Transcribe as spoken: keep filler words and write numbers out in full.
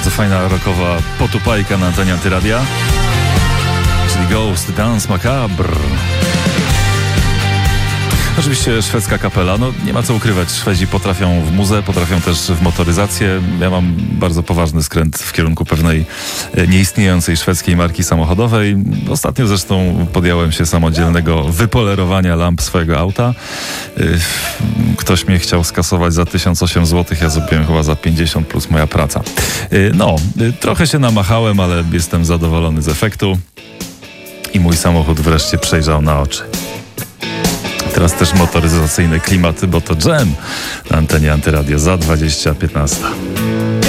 Bardzo fajna rockowa potupajka na antenie Antyradia, czyli Ghost Dance Macabre. Oczywiście szwedzka kapela, no nie ma co ukrywać, Szwedzi potrafią w muzę, potrafią też w motoryzację. Ja mam bardzo poważny skręt w kierunku pewnej nieistniejącej szwedzkiej marki samochodowej. Ostatnio zresztą podjąłem się samodzielnego wypolerowania lamp swojego auta. Ktoś mnie chciał skasować za tysiąc osiem złotych, ja zrobiłem chyba za pięćdziesiąt plus moja praca. No, trochę się namachałem, ale jestem zadowolony z efektu i mój samochód wreszcie przejrzał na oczy. Teraz też motoryzacyjne klimaty, bo to Jam na antenie Antyradia za dwadzieścia piętnaście.